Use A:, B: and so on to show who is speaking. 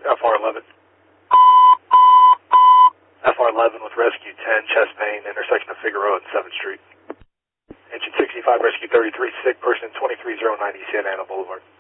A: FR11. FR11 with Rescue 10, chest pain, intersection of Figueroa and 7th Street. Engine 65, Rescue 33, sick person 23090 Santa Ana Boulevard.